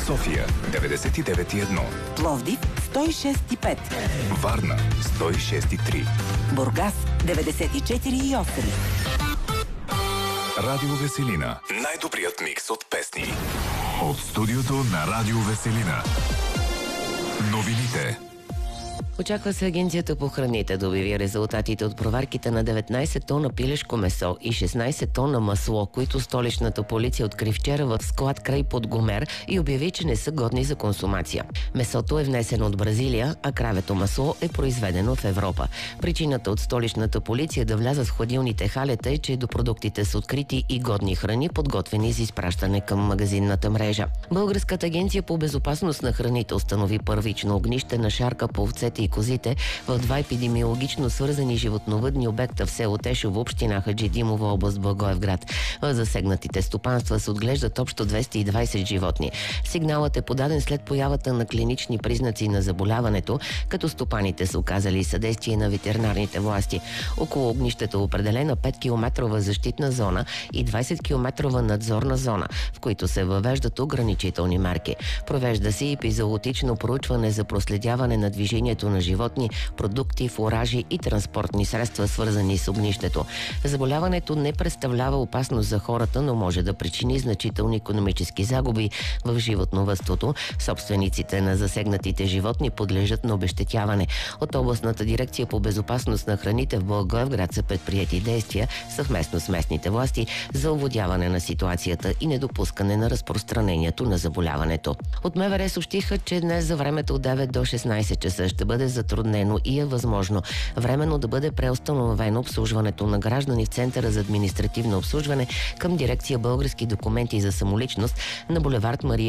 София 99,1, Пловдив 106,5, Варна 106,3, Бургас 94,8. Радио Веселина. Най-добрият микс от песни. От студиото на Радио Веселина. Новините. Очаква се Агенцията по храните да обяви резултатите от проверките на 19 тона пилешко месо и 16 тона масло, които столичната полиция откри вчера в склад край Подгомер и обяви, че не са годни за консумация. Месото е внесено от Бразилия, а кравето масло е произведено в Европа. Причината от столичната полиция да влязат в хладилните халета е, че до продуктите са открити и годни храни, подготвени за изпращане към магазинната мрежа. Българската агенция по безопасност на храните установи първично огнище на шарка по овцете и козите в два епидемиологично свързани животновъдни обекта в село Тешово, община Хаджидимово, област Благоевград. В засегнатите стопанства се отглеждат общо 220 животни. Сигналът е подаден след появата на клинични признаци на заболяването, като стопаните са оказали съдействие на ветеринарните власти. Около огнището е определена 5-километрова защитна зона и 20-километрова надзорна зона, в които се въвеждат ограничителни мерки. Провежда се епизоотично проучване за проследяване на движението на животни, продукти, фуражи и транспортни средства, свързани с огнището. Заболяването не представлява опасност за хората, но може да причини значителни икономически загуби в животновъдството. Собствениците на засегнатите животни подлежат на обезщетяване. От областната дирекция по безопасност на храните в Благоевград са предприети действия съвместно с местните власти за овладяване на ситуацията и недопускане на разпространението на заболяването. От МВР съобщиха, че днес за времето от 9 до 16 часа ще бъде затруднено и е възможно временно да бъде преустановено обслужването на граждани в Центъра за административно обслужване към дирекция Български документи за самоличност на булевард Мария